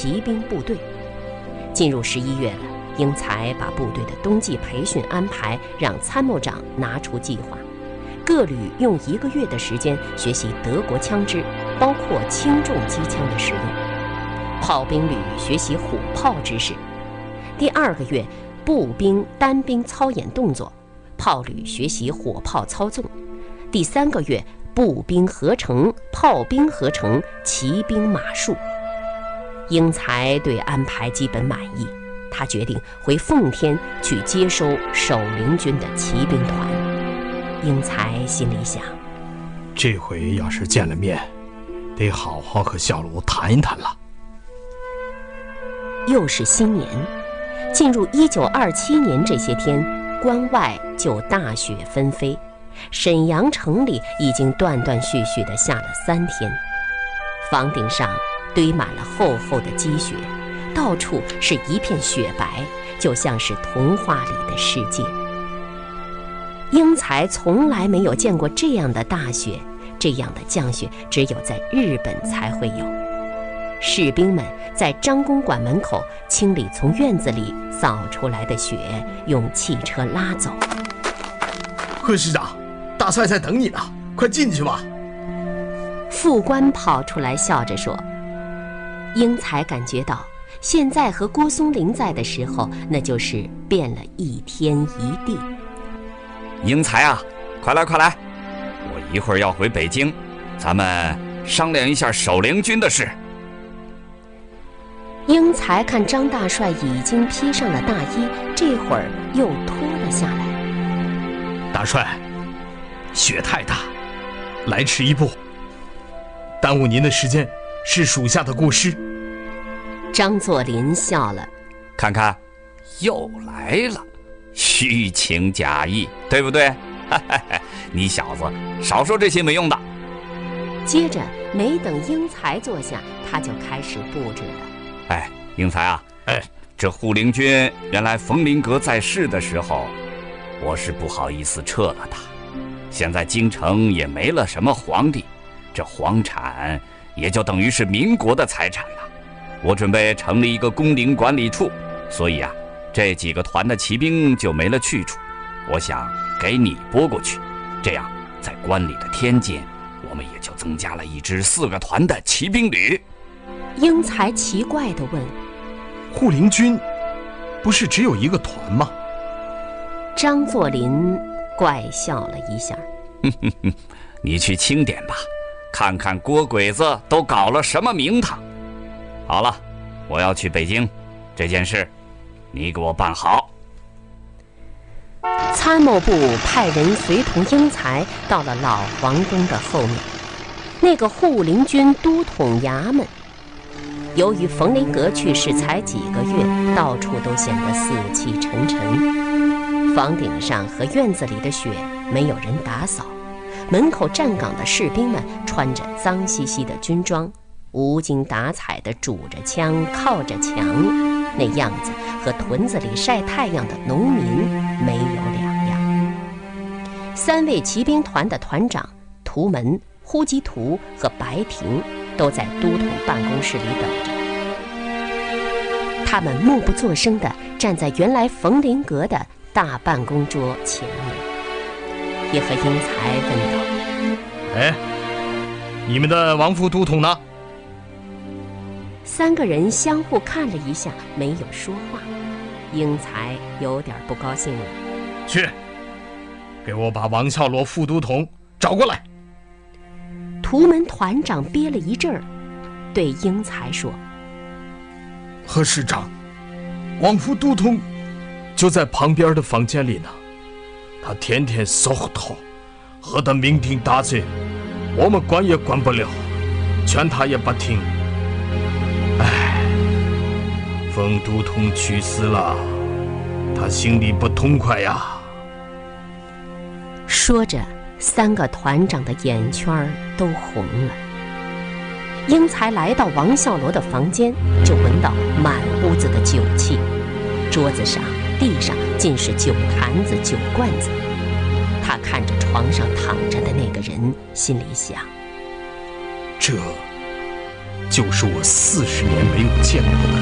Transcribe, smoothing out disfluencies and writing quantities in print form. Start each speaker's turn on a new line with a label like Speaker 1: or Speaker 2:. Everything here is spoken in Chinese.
Speaker 1: 骑兵部队。进入11月了，英才把部队的冬季培训安排让参谋长拿出计划，各旅用1个月的时间学习德国枪支，包括轻重机枪的使用；炮兵旅学习火炮知识。第2个月，步兵单兵操演动作，炮旅学习火炮操纵。第3个月，步兵合成、炮兵合成、骑兵马术。英才对安排基本满意，他决定回奉天去接收守陵军的骑兵团。英才心里想，
Speaker 2: 这回要是见了面，得好好和小卢谈一谈了。
Speaker 1: 又是新年，进入1927年这些天，关外就大雪纷飞，沈阳城里已经断断续续地下了3天，房顶上堆满了厚厚的积雪，到处是一片雪白，就像是童话里的世界。英才从来没有见过这样的大雪，这样的降雪只有在日本才会有。士兵们在张公馆门口清理从院子里扫出来的雪，用汽车拉走。
Speaker 2: 贺师长，大帅在等你呢，快进去吧。
Speaker 1: 副官跑出来笑着说。英才感觉到现在和郭松龄在的时候，那就是变了一天一地。
Speaker 3: 英才啊，快来快来，我一会儿要回北京，咱们商量一下守陵军的事。
Speaker 1: 英才看张大帅已经披上了大衣，这会儿又脱了下来。
Speaker 2: 大帅，雪太大，来迟一步，耽误您的时间是属下的过失。
Speaker 1: 张作霖笑了，
Speaker 3: 看看，又来了，虚情假意，对不对？你小子少说这些没用的。
Speaker 1: 接着没等英才坐下，他就开始布置了。
Speaker 3: 哎，英才啊，这护陵军原来冯麟阁在世的时候，我是不好意思撤了他。现在京城也没了什么皇帝，这皇产也就等于是民国的财产了。我准备成立一个宫陵管理处，所以啊，这几个团的骑兵就没了去处。我想给你拨过去，这样在关里的天间，我们也就增加了一支4个团的骑兵旅。
Speaker 1: 英才奇怪地问：
Speaker 2: 护陵军不是只有1个团吗？
Speaker 1: 张作霖怪笑了一下。
Speaker 3: 你去清点吧，看看郭鬼子都搞了什么名堂。好了，我要去北京，这件事你给我办好。
Speaker 1: 参谋部派人随同英才到了老皇宫的后面，那个护陵军都统衙门。由于冯麟阁去世才几个月，到处都显得死气沉沉。房顶上和院子里的雪没有人打扫，门口站岗的士兵们穿着脏兮兮的军装，无精打采地拄着枪靠着墙，那样子和屯子里晒太阳的农民没有两样。3位骑兵团的团长图门、呼吉图和白亭都在都统办公室里等着。他们默不作声地站在原来冯麟阁的大办公桌前面。也和英才问道：
Speaker 2: 哎，你们的王副都统呢
Speaker 1: ？3个人相互看了一下，没有说话。英才有点不高兴了。
Speaker 2: 去，给我把王孝罗副都统找过来。
Speaker 1: 图门团长憋了一阵儿，对英才说：
Speaker 2: 何师长，王副都统就在旁边的房间里呢，他天天搜头，喝得酩酊大醉，我们管也管不了，劝他也不听。哎，冯都统去世了，他心里不痛快呀。
Speaker 1: 说着，3个团长的眼圈都红了。英才来到王孝罗的房间，就闻到满屋子的酒气，桌子上、地上尽是酒坛子、酒罐子。他看着床上躺着的那个人，心里想：
Speaker 2: 就是我40年没有见过的